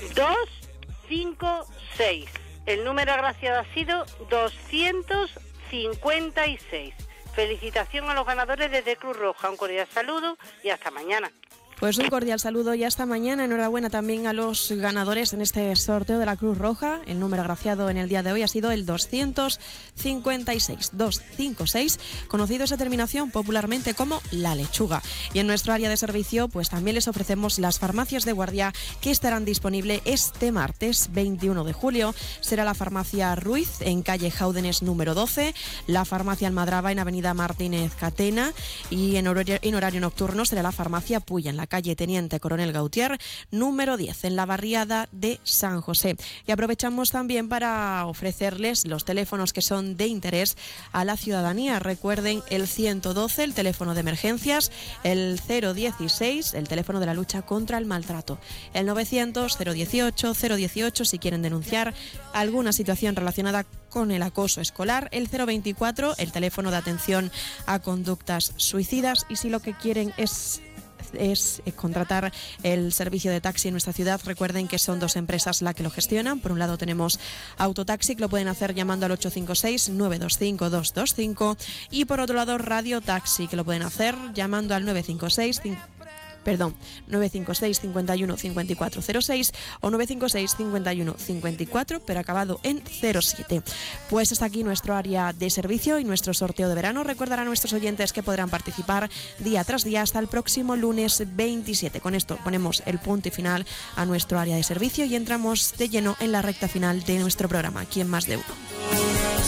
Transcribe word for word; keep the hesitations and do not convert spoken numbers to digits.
dos cinco seis. El número agraciado ha sido doscientos cincuenta y seis. Felicitación a los ganadores desde Cruz Roja. Un cordial saludo y hasta mañana. Pues un cordial saludo y hasta mañana. Enhorabuena también a los ganadores en este sorteo de la Cruz Roja. El número agraciado en el día de hoy ha sido el doscientos cincuenta y seis, doscientos cincuenta y seis, conocido esa terminación popularmente como La Lechuga. Y en nuestro área de servicio, pues también les ofrecemos las farmacias de guardia que estarán disponibles este martes veintiuno de julio. Será la farmacia Ruiz en calle Jáudenes número doce, la farmacia Almadraba en avenida Martínez Catena y en horario, en horario nocturno será la farmacia Puya en la calle Teniente Coronel Gautier, número diez, en la barriada de San José. Y aprovechamos también para ofrecerles los teléfonos que son de interés a la ciudadanía. Recuerden el ciento doce, el teléfono de emergencias, el cero dieciséis, el teléfono de la lucha contra el maltrato, el novecientos, cero dieciocho, cero dieciocho si quieren denunciar alguna situación relacionada con el acoso escolar, el cero veinticuatro, el teléfono de atención a conductas suicidas, y si lo que quieren es es contratar el servicio de taxi en nuestra ciudad, recuerden que son dos empresas las que lo gestionan. Por un lado tenemos Autotaxi, que lo pueden hacer llamando al ocho cinco seis, nueve dos cinco, dos dos cinco, y por otro lado Radio Taxi, que lo pueden hacer llamando al nueve cinco seis, Perdón, nueve cinco seis, cincuenta y uno, cincuenta y cuatro cero seis o nueve cinco seis, cincuenta y uno, cincuenta y cuatro, pero acabado en cero siete. Pues hasta aquí nuestro área de servicio y nuestro sorteo de verano. Recordar a nuestros oyentes que podrán participar día tras día hasta el próximo lunes veintisiete. Con esto ponemos el punto y final a nuestro área de servicio y entramos de lleno en la recta final de nuestro programa, aquí en Más de Uno.